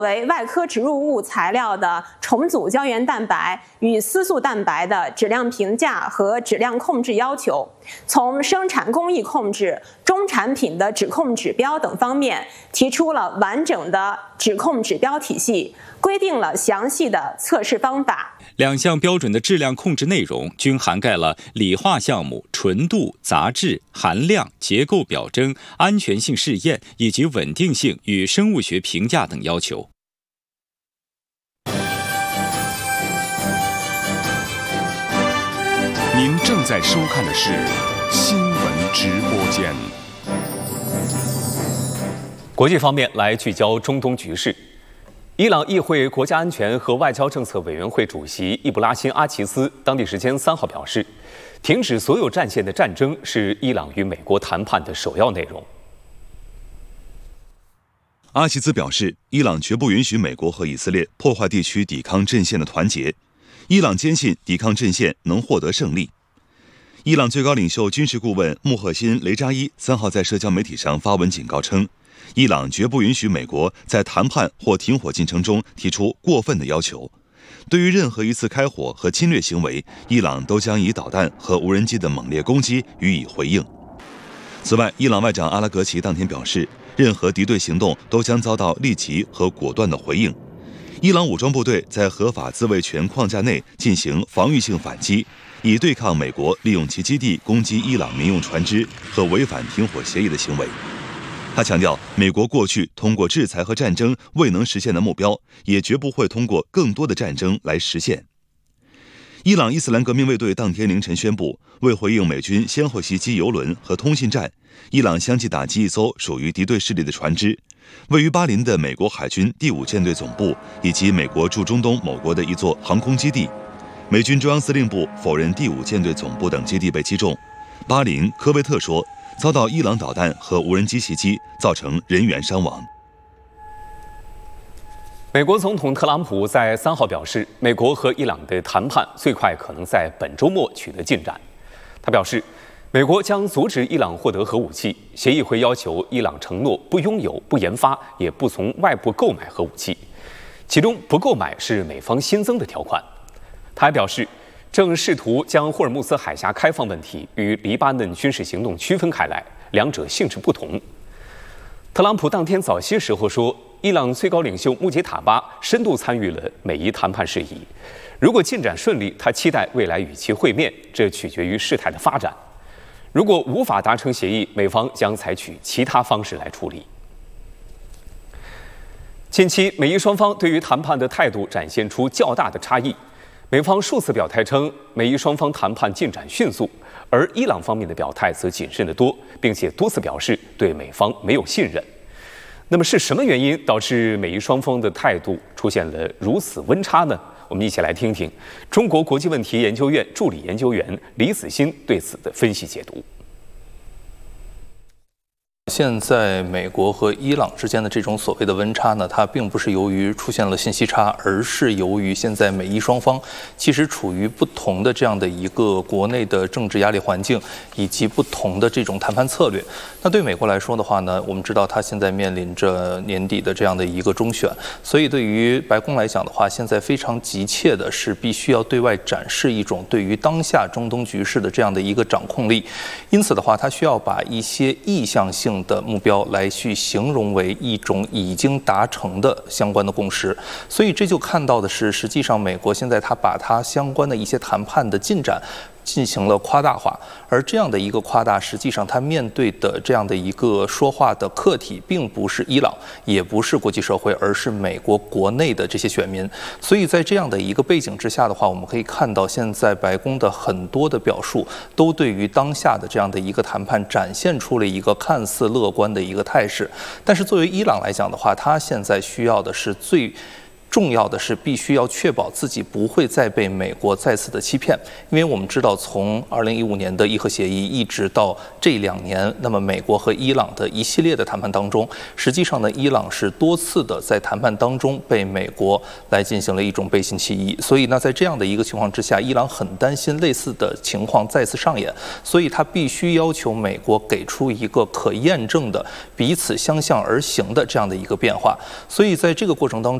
为外科植入物材料的重组胶原蛋白与丝素蛋白的质量评价和质量控制要求，从生产工艺控制、中产品的质控指标等方面提出了完整的质控指标体系，规定了详细的测试方法。 2项标准的质量控制内容均涵盖了理化项目、纯度、杂质、含量、结构表征、安全性试验以及稳定性与生物学评价等要求。 您正在收看的是新闻直播间。 国际方面，来聚焦中东局势。伊朗议会国家安全和外交政策委员会主席易卜拉欣·阿齐斯当地时间3号表示，停止所有战线的战争是伊朗与美国谈判的首要内容。 阿齐斯表示，伊朗绝不允许美国和以色列破坏地区抵抗阵线的团结。伊朗坚信抵抗阵线能获得胜利。伊朗最高领袖军事顾问穆赫辛·雷扎伊3号在社交媒体上发文警告称，伊朗绝不允许美国在谈判或停火进程中提出过分的要求。对于任何一次开火和侵略行为，伊朗都将以导弹和无人机的猛烈攻击予以回应。此外，伊朗外长阿拉格齐当天表示，任何敌对行动都将遭到立即和果断的回应。伊朗武装部队在合法自卫权框架内进行防御性反击，以对抗美国利用其基地攻击伊朗民用船只和违反停火协议的行为。他强调，美国过去通过制裁和战争未能实现的目标，也绝不会通过更多的战争来实现。伊朗伊斯兰革命卫队当天凌晨宣布，为回应美军先后袭击油轮和通信站，伊朗相继打击一艘属于敌对势力的船只。位于巴林的美国海军第5舰队总部以及美国驻中东某国的一座航空基地，美军中央司令部否认第5舰队总部等基地被击中。巴林、科威特说，遭到伊朗导弹和无人机袭击，造成人员伤亡。 美国总统特朗普在3号表示，美国和伊朗的谈判最快可能在本周末取得进展。他表示，美国将阻止伊朗获得核武器，协议会要求伊朗承诺不拥有、不研发，也不从外部购买核武器，其中不购买是美方新增的条款。他还表示，正试图将霍尔木兹海峡开放问题与黎巴嫩军事行动区分开来，两者性质不同。特朗普当天早些时候说，伊朗最高领袖穆杰塔巴深度参与了美伊谈判事宜，如果进展顺利，他期待未来与其会面，这取决于事态的发展。如果无法达成协议，美方将采取其他方式来处理。近期，美伊双方对于谈判的态度展现出较大的差异。美方数次表态称，美伊双方谈判进展迅速，而伊朗方面的表态则谨慎得多，并且多次表示对美方没有信任。那么是什么原因导致美伊双方的态度出现了如此温差呢？我们一起来听听中国国际问题研究院助理研究员李子欣对此的分析解读。 现在美国和伊朗之间的这种所谓的温差呢，它并不是由于出现了信息差，而是由于现在美伊双方其实处于不同的这样的一个国内的政治压力环境，以及不同的这种谈判策略。那对美国来说的话呢，我们知道它现在面临着年底的这样的一个中选，所以对于白宫来讲的话，现在非常急切的是必须要对外展示一种对于当下中东局势的这样的一个掌控力。因此的话，它需要把一些意向性的目标来去形容为一种已经达成的相关的共识，所以这就看到的是，实际上美国现在它把它相关的一些谈判的进展进行了夸大化，而这样的一个夸大，实际上它面对的这样的一个说话的客体，并不是伊朗，也不是国际社会，而是美国国内的这些选民。所以在这样的一个背景之下的话，我们可以看到，现在白宫的很多的表述，都对于当下的这样的一个谈判展现出了一个看似乐观的一个态势。但是作为伊朗来讲的话，它现在需要的是最重要的是必须要确保自己不会再被美国再次的欺骗，因为我们知道从2015年的伊核协议一直到这2年，那么美国和伊朗的一系列的谈判当中，实际上呢，伊朗是多次的在谈判当中被美国来进行了一种背信弃义，所以呢，在这样的一个情况之下，伊朗很担心类似的情况再次上演，所以他必须要求美国给出一个可验证的彼此相向而行的这样的一个变化。所以在这个过程当中，